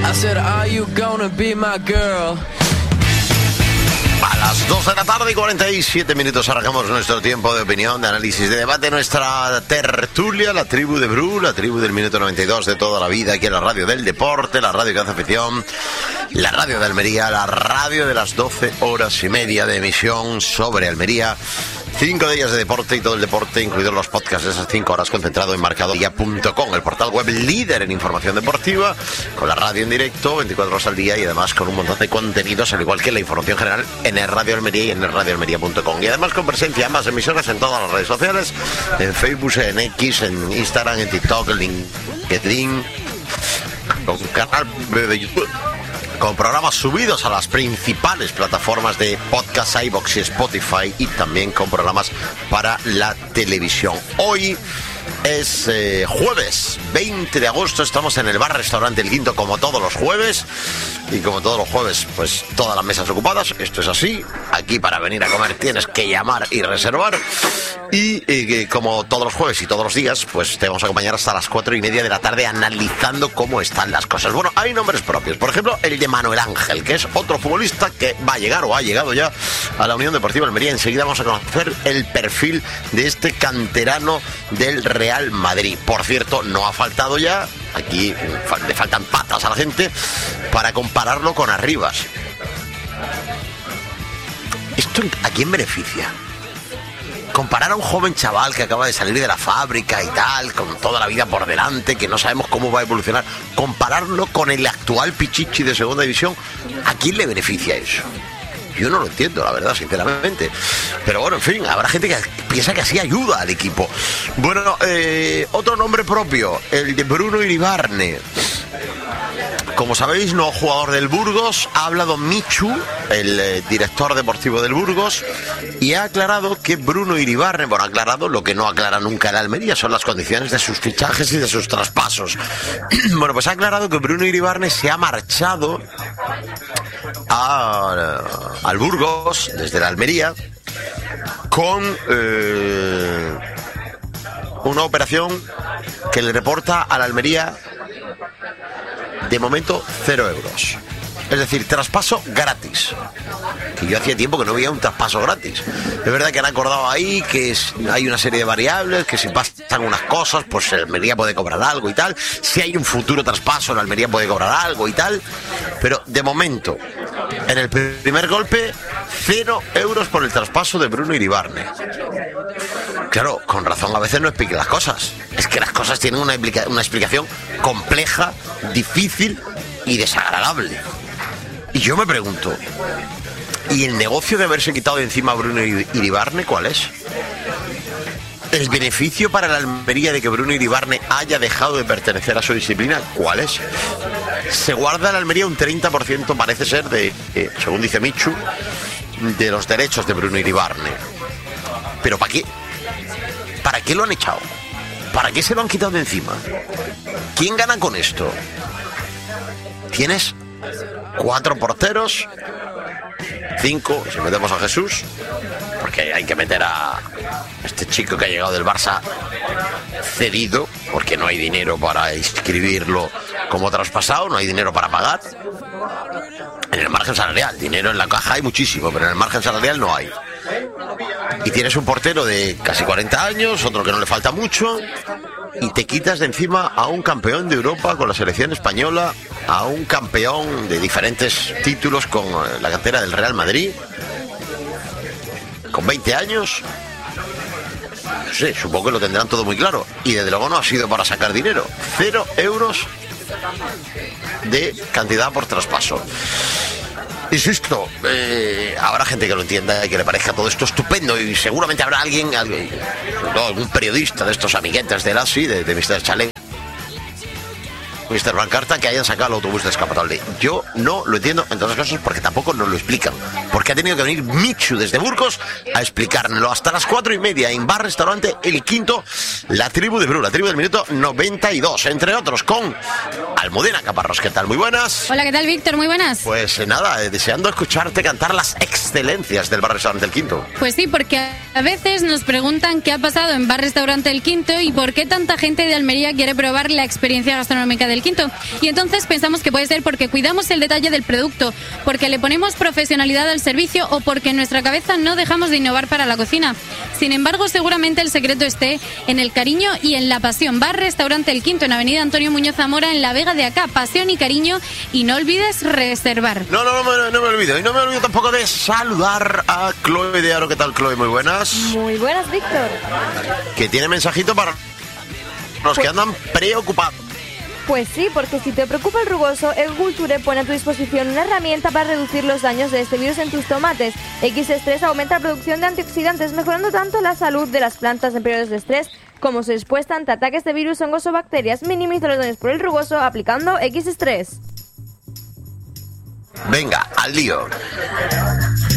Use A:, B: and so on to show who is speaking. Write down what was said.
A: I said, are you gonna be my girl?
B: A las 2 de la tarde y 47 minutos arrancamos nuestro tiempo de opinión, de análisis, de debate, nuestra tertulia, la tribu de Bru, la tribu del minuto 92 de toda la vida, aquí en la radio del deporte, la radio que hace afición, la radio de Almería, la radio de las 12 horas y media de emisión sobre Almería. 5 días de deporte y todo el deporte, incluidos los podcasts de esas 5 horas, concentrado en marcador.com, el portal web líder en información deportiva, con la radio en directo, 24 horas al día y además con un montón de contenidos, al igual que la información general en el Radio Almería y en el radioalmería.com. Y además con presencia en ambas emisoras en todas las redes sociales, en Facebook, en X, en Instagram, en TikTok, en LinkedIn, con canal de YouTube, con programas subidos a las principales plataformas de podcast, iVoox y Spotify, y también con programas para la televisión. Hoy es jueves 20 de agosto, estamos en el bar restaurante El Quinto como todos los jueves, y como todos los jueves pues todas las mesas ocupadas, esto es así, aquí para venir a comer tienes que llamar y reservar, y como todos los jueves y todos los días pues te vamos a acompañar hasta las 4:30 de la tarde analizando cómo están las cosas. Bueno, hay nombres propios, por ejemplo el de Manuel Ángel, que es otro futbolista que va a llegar o ha llegado ya a la Unión Deportiva Almería. Enseguida vamos a conocer el perfil de este canterano del Real Madrid. Por cierto, no ha faltado ya, aquí le faltan patas a la gente, para compararlo con Arribas. ¿Esto a quién beneficia? Comparar a un joven chaval que acaba de salir de la fábrica y tal, con toda la vida por delante, que no sabemos cómo va a evolucionar, compararlo con el actual Pichichi de segunda división, ¿a quién le beneficia eso? Yo no lo entiendo, la verdad, sinceramente. Pero bueno, en fin, habrá gente que piensa que así ayuda al equipo. Bueno, otro nombre propio, el de Bruno Iribarne. Como sabéis, nuevo jugador del Burgos. Ha hablado Michu, el director deportivo del Burgos, y ha aclarado que Bruno Iribarne, bueno, ha aclarado lo que no aclara nunca el Almería, son las condiciones de sus fichajes y de sus traspasos. Bueno, pues ha aclarado que Bruno Iribarne se ha marchado al Burgos desde la Almería con una operación que le reporta a la Almería de momento 0 euros. Es decir, traspaso gratis. Que yo hacía tiempo que no veía un traspaso gratis. Es verdad que han acordado ahí que hay una serie de variables, que si pasan unas cosas, pues el Almería puede cobrar algo y tal. Si hay un futuro traspaso, el Almería puede cobrar algo y tal. Pero de momento, en el primer golpe, 0 euros por el traspaso de Bruno Iribarne. Claro, con razón a veces no expliquen las cosas. Es que las cosas tienen una explicación compleja, difícil y desagradable. Y yo me pregunto, ¿y el negocio de haberse quitado de encima a Bruno Iribarne cuál es? ¿El beneficio para la Almería de que Bruno Iribarne haya dejado de pertenecer a su disciplina cuál es? Se guarda la Almería un 30%, parece ser, según dice Michu, de los derechos de Bruno Iribarne. ¿Pero para qué? ¿Para qué lo han echado? ¿Para qué se lo han quitado de encima? ¿Quién gana con esto? Tienes 4 porteros, 5 si metemos a Jesús, porque hay que meter a este chico que ha llegado del Barça cedido, porque no hay dinero para inscribirlo como traspasado, no hay dinero para pagar. En el margen salarial, dinero en la caja hay muchísimo, pero en el margen salarial no hay. Y tienes un portero de casi 40 años, otro que no le falta mucho, y te quitas de encima a un campeón de Europa con la selección española, a un campeón de diferentes títulos con la cantera del Real Madrid, con 20 años. No sé, supongo que lo tendrán todo muy claro. Y desde luego no ha sido para sacar dinero. 0 euros de cantidad por traspaso. Insisto, habrá gente que lo entienda y que le parezca todo esto estupendo, y seguramente habrá alguien, algún periodista de estos amiguetes de ASI, de Mr. Chalet, Mr. Bancarta, que hayan sacado el autobús descapotable. Yo no lo entiendo, en todos los casos, porque tampoco nos lo explican. Porque ha tenido que venir Michu desde Burgos a explicárnoslo. Hasta las 4:30 en bar restaurante El Quinto, la tribu de Bru, la tribu del minuto 92, entre otros, con Almudena Caparrós. ¿Qué tal? Muy buenas.
C: Hola, ¿qué tal, Víctor? Muy buenas.
B: Pues nada, deseando escucharte cantar las excelencias del bar restaurante El Quinto.
C: Pues sí, porque a veces nos preguntan qué ha pasado en bar restaurante El Quinto y por qué tanta gente de Almería quiere probar la experiencia gastronómica del del quinto. Y entonces pensamos que puede ser porque cuidamos el detalle del producto, porque le ponemos profesionalidad al servicio o porque en nuestra cabeza no dejamos de innovar para la cocina. Sin embargo, seguramente el secreto esté en el cariño y en la pasión. Bar Restaurante El Quinto en Avenida Antonio Muñoz Zamora, en La Vega de Acá. Pasión y cariño, y no olvides reservar.
B: No me olvido. Y no me olvido tampoco de saludar a Chloe de Aro. ¿Qué tal, Chloe? Muy buenas.
D: Muy buenas, Víctor.
B: Que tiene mensajito para los que andan preocupados.
D: Pues sí, porque si te preocupa el rugoso, el Culture pone a tu disposición una herramienta para reducir los daños de este virus en tus tomates. X-Stress aumenta la producción de antioxidantes, mejorando tanto la salud de las plantas en periodos de estrés como su expuesta ante ataques de virus, hongos o bacterias. Minimiza los daños por el rugoso aplicando X-Stress.
B: Venga, al lío.